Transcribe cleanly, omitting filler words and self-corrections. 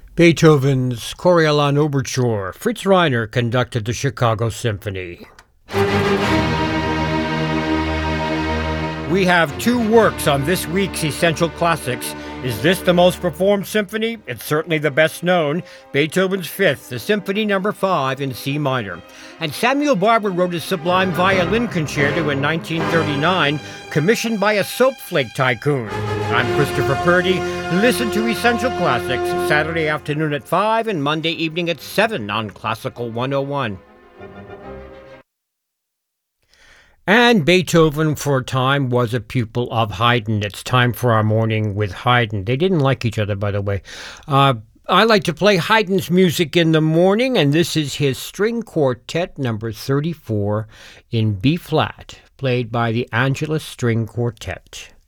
Beethoven's Coriolan Overture. Fritz Reiner conducted the Chicago Symphony. We have two works on this week's Essential Classics. Is this the most performed symphony? It's certainly the best known. Beethoven's Fifth, the Symphony No. 5 in C minor. And Samuel Barber wrote his sublime violin concerto in 1939, commissioned by a soap flake tycoon. I'm Christopher Purdy. Listen to Essential Classics Saturday afternoon at 5 and Monday evening at 7 on Classical 101. And Beethoven, for a time, was a pupil of Haydn. It's time for our morning with Haydn. They didn't like each other, by the way. I like to play Haydn's music in the morning, and this is his string quartet number 34 in B-flat, played by the Angelus String Quartet.